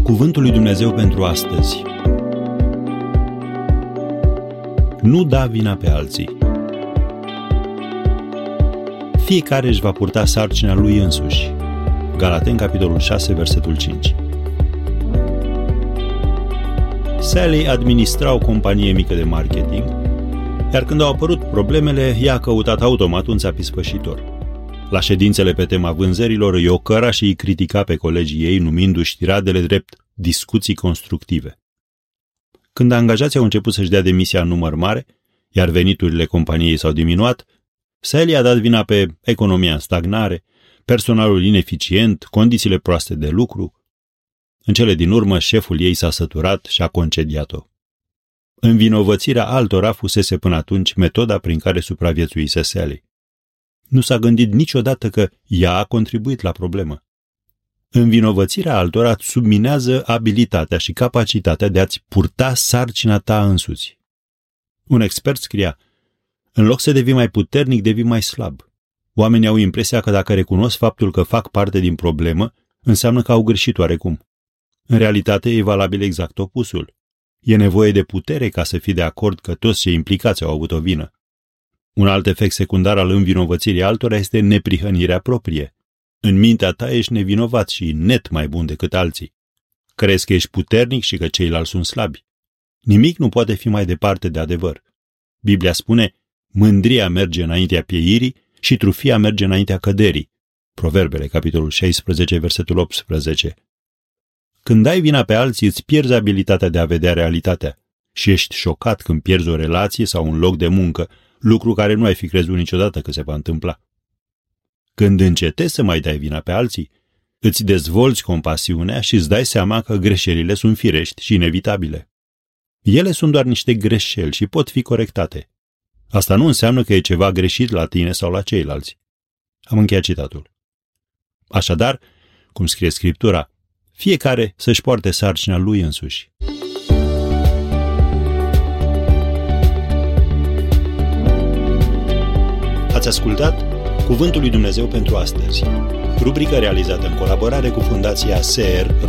Cuvântul lui Dumnezeu pentru astăzi. Nu da vina pe alții. Fiecare își va purta sarcina lui însuși. Galateni, capitolul 6, versetul 5. Sally administra o companie mică de marketing, iar când au apărut problemele, ea a căutat automat un țap ispășitor. La ședințele pe tema vânzărilor îi ocăra și îi critica pe colegii ei, numindu-și tiradele drept discuții constructive. Când angajații au început să-și dea demisia în număr mare, iar veniturile companiei s-au diminuat, Sally a dat vina pe economia în stagnare, personalul ineficient, condițiile proaste de lucru. În cele din urmă, șeful ei s-a săturat și a concediat-o. Învinovățirea altora fusese până atunci metoda prin care supraviețuise Sally. Nu s-a gândit niciodată că ea a contribuit la problemă. Învinovățirea altora îți subminează abilitatea și capacitatea de a-ți purta sarcina ta însuți. Un expert scria: în loc să devii mai puternic, devii mai slab. Oamenii au impresia că dacă recunosc faptul că fac parte din problemă, înseamnă că au greșit oarecum. În realitate e valabil exact opusul. E nevoie de putere ca să fii de acord că toți cei implicați au avut o vină. Un alt efect secundar al învinovățirii altora este neprihănirea proprie. În mintea ta ești nevinovat și net mai bun decât alții. Crezi că ești puternic și că ceilalți sunt slabi. Nimic nu poate fi mai departe de adevăr. Biblia spune: mândria merge înaintea pieirii și trufia merge înaintea căderii. Proverbele, capitolul 16, versetul 18. Când dai vina pe alții, îți pierzi abilitatea de a vedea realitatea și ești șocat când pierzi o relație sau un loc de muncă, lucru care nu ai fi crezut niciodată că se va întâmpla. Când încetezi să mai dai vina pe alții, îți dezvolți compasiunea și îți dai seama că greșelile sunt firești și inevitabile. Ele sunt doar niște greșeli și pot fi corectate. Asta nu înseamnă că e ceva greșit la tine sau la ceilalți. Am încheiat citatul. Așadar, cum scrie Scriptura, fiecare să-și poarte sarcina lui însuși. Ați ascultat Cuvântul lui Dumnezeu pentru astăzi, rubrică realizată în colaborare cu Fundația SER